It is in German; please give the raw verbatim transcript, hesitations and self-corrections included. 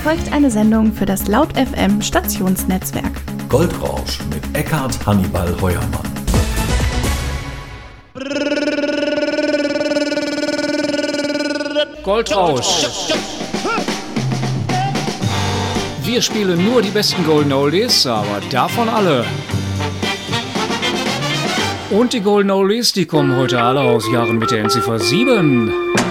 folgt eine Sendung für das Laut F M Stationsnetzwerk. Goldrausch mit Eckhard Hannibal Heuermann. Goldrausch. Wir spielen nur die besten Golden Oldies, aber davon alle. Und die Golden Oldies, die kommen heute alle aus Jahren mit der Endziffer sieben.